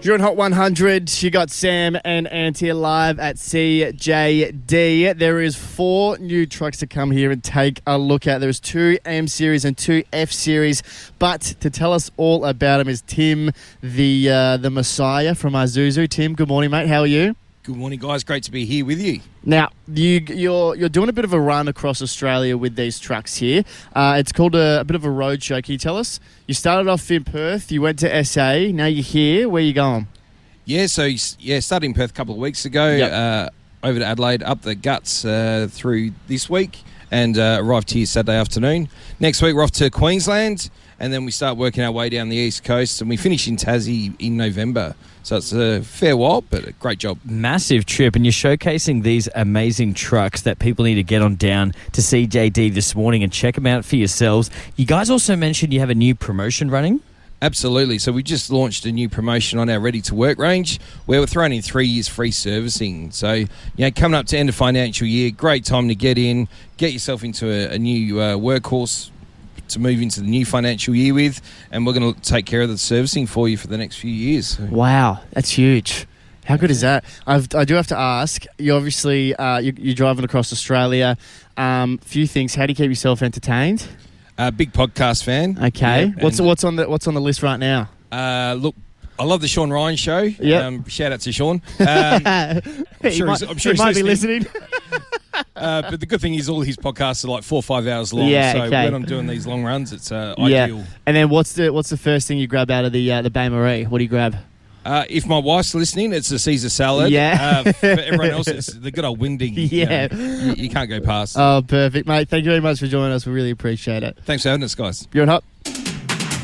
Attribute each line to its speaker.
Speaker 1: You're on Hot 100. You got Sam and Ant live at CJD. There is 4 new trucks to come here and take a look at. There's 2 M Series and 2 F Series. But to tell us all about them is Tim, the Messiah from Isuzu. Tim, good morning, mate. How are you?
Speaker 2: Good morning, guys. Great to be here with you.
Speaker 1: Now, you're doing a bit of a run across Australia with these trucks here. It's called a bit of a road show. Can you tell us? You started off in Perth, you went to SA, now you're here. Where are you going?
Speaker 2: Started in Perth a couple of weeks ago, over to Adelaide, up the guts through this week, and arrived here Saturday afternoon. Next week, we're off to Queensland, and then we start working our way down the East Coast, and we finish in Tassie in November. So it's a fair while, but a great job.
Speaker 3: Massive trip, and you're showcasing these amazing trucks that people need to get on down to CJD this morning and check them out for yourselves. You guys also mentioned you have a new promotion running?
Speaker 2: Absolutely. So we just launched a new promotion on our Ready to Work range where we're throwing in 3 years free servicing. So, coming up to end of financial year, great time to get in, get yourself into a new workhorse to move into the new financial year with, and we're going to take care of the servicing for you for the next few years.
Speaker 1: Wow, that's huge. How good is that? I do have to ask, you obviously, you're driving across Australia. Few things. How do you keep yourself entertained?
Speaker 2: Big podcast fan.
Speaker 1: Okay.
Speaker 2: Yep.
Speaker 1: What's on the list right now?
Speaker 2: Look, I love the Sean Ryan show.
Speaker 1: Yep.
Speaker 2: Shout out to Sean. I'm sure he's
Speaker 1: might be listening.
Speaker 2: But the good thing is all his podcasts are like 4 or 5 hours long.
Speaker 1: Yeah,
Speaker 2: so
Speaker 1: okay.
Speaker 2: when I'm doing these long runs, it's ideal.
Speaker 1: And then what's the first thing you grab out of the Bain Marie? What do you grab?
Speaker 2: If my wife's listening, it's a Caesar salad.
Speaker 1: Yeah.
Speaker 2: For everyone else, it's the good old winding.
Speaker 1: Yeah.
Speaker 2: You can't go past.
Speaker 1: Oh, perfect, mate. Thank you very much for joining us. We really appreciate it.
Speaker 2: Thanks for having us, guys.
Speaker 1: You're on Hot.